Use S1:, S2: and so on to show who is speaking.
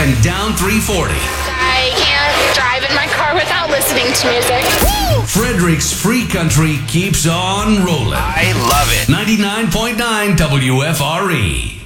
S1: and down 340.
S2: I can't drive in my car without listening to music.
S1: Frederick's Free Country keeps on rolling.
S3: I love it.
S1: 99.9 WFRE.